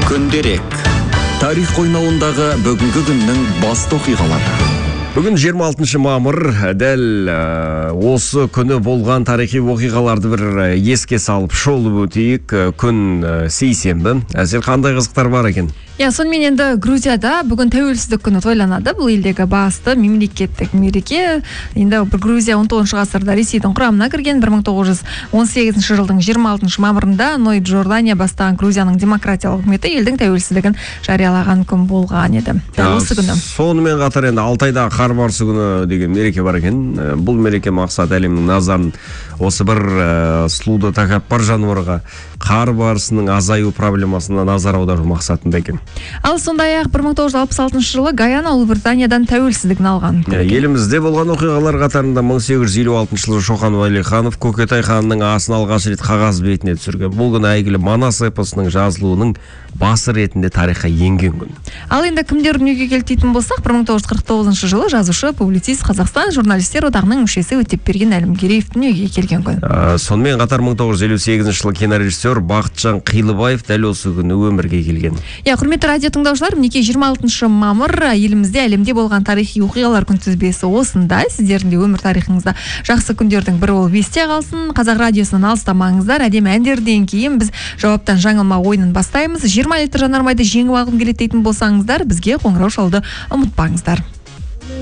Күнделік. Тарих қойнауындағы бүгінгі күннің басты оқиғалары. Бүгін 26 мамыр, дәл осы күні болған тарихи оқиғаларды бір еске салып шолып өтейік. Күн сейсенбі. Әзір қандай қызықтар бар екен? Сонымен енді Грузияда бүгін тәуелсіздік күні тойланады. Бұл елдегі басты мемлекеттік мереке. Енді Грузия 19 ғасырда Ресейдің құрамына кірген. 1918 жылдың 26 мамырында Ной Джордания бастаған Грузияның демократиялық үкіметі елдің тәуелсіздігін жариялаған күн болған еді. Осы күні. Сонымен қатар енді Алтайда қар барысы күні деген мереке бар екен. Бұл мереке мақсат әлемнің назарын осы бір сұлуды тәкаппар жануарға қар барысының азаю проблемасына назар аудару мақсатында екен. Ал сондай-ақ 1966 жылы Гаяна Ұлыбританиядан тәуелсіздігін алған. Елімізде болған оқиғалар қатарында 1856 жылы Шоқан Уәлиханов Көкетай ханның асын алғаш рет қағаз бетіне түсірген. Бұл күні әйгілі Манас эпосының жазылуының басы ретінде тарихқа енген күн. Ал енді кімдер дүниеге келді дейтін болсақ, 1949 жылы жазушы, публицист, Қазақстан журналистер одағының мүшесі Өтепберген Әлімгереев дүниеге келген күн. Сонымен қатар 1958 жылы кинорежиссер Бақытжан Қилыбаев дәл осы күні өмірге келген. Құрметті радио тыңдаушылар, мінекей 26 мамыр елімізде әлемде болған тарихи оқиғалар күнтізбесі осындай. Сіздердің де өмір тарихыңызда жақсы күндердің бірі болып есте қалсын. Қазақ радиосынан алыстамаңыздар. Әдемі әндерден кейін біз жауаптан жаңылма ойынын бастаймыз. 20 литр жанармайды жеңіп алғым келеді дейтін болсаңыздар, бізге қоңырау шалуды ұмытпаңыздар.